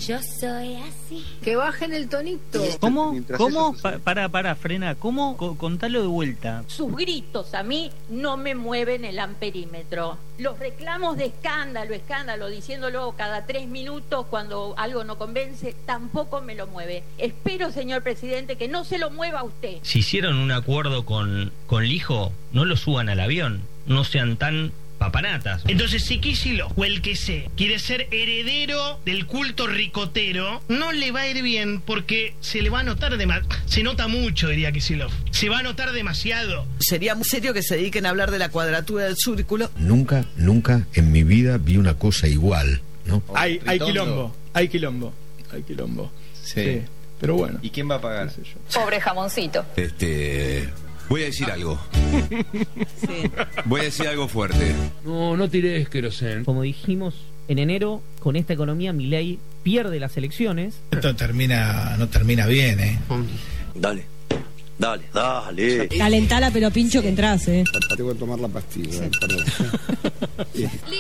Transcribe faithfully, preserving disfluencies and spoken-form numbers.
Yo soy así. Que bajen el tonito. ¿Cómo? Mientras ¿Cómo? eso Pa- sucede. para, para, frena. ¿Cómo? Co- contalo de vuelta. Sus gritos a mí no me mueven el amperímetro. Los reclamos de escándalo, escándalo, diciéndolo cada tres minutos cuando algo no convence, tampoco me lo mueve. Espero, señor presidente, que no se lo mueva a usted. Si hicieron un acuerdo con, con Lijo, no lo suban al avión. No sean tan papanatas. Entonces, si Kicillof o el que sé quiere ser heredero del culto ricotero, no le va a ir bien porque se le va a notar demasiado. Se nota mucho, diría Kicillof. Se va a notar demasiado. Sería muy serio que se dediquen a hablar de la cuadratura del círculo. Nunca, nunca en mi vida vi una cosa igual, ¿no? Hay, hay Ritondo. quilombo, hay quilombo, hay quilombo. Sí. Sí. Pero bueno. ¿Y quién va a pagar? qué sé yo. Pobre jamoncito. Este... Voy a decir algo. Voy a decir algo fuerte. No, no tires querosén. Como dijimos en enero, con esta economía Milei pierde las elecciones. Esto termina, no termina bien, ¿eh? Dale, dale, dale. Calentala pero pincho que entras, ¿eh? Tengo que tomar la pastilla, perdón.